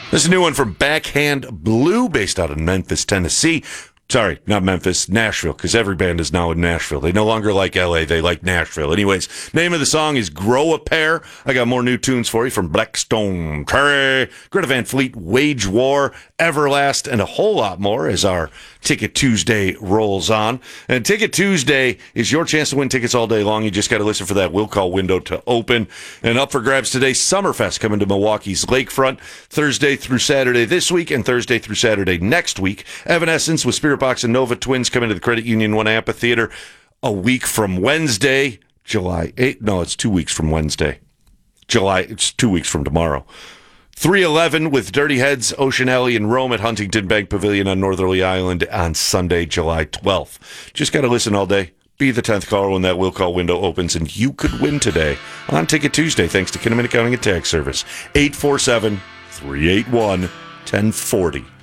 This is a new one from Backhand Blue, based out of Memphis, Tennessee. Sorry, not Memphis, Nashville, because every band is now in Nashville. They no longer like L.A., they like Nashville. Anyways, name of the song is Grow a Pair. I got more new tunes for you from Blackstone Curry, Greta Van Fleet, Wage War, Everlast, and a whole lot more as our Ticket Tuesday rolls on. And Ticket Tuesday is your chance to win tickets all day long. You just got to listen for that will call window to open. And up for grabs today, Summerfest coming to Milwaukee's Lakefront Thursday through Saturday this week and Thursday through Saturday next week. Evanescence with Spirit Box and Nova Twins coming to the Credit Union One Amphitheater a week from Wednesday, July 8th. No, it's 2 weeks from Wednesday. It's 2 weeks from tomorrow. 311 with Dirty Heads, Ocean Alley, and Rome at Huntington Bank Pavilion on Northerly Island on Sunday, July 12th. Just got to listen all day. Be the 10th caller when that will call window opens, and you could win today on Ticket Tuesday, thanks to Kinnaman Accounting and Tax Service. 847-381-1040.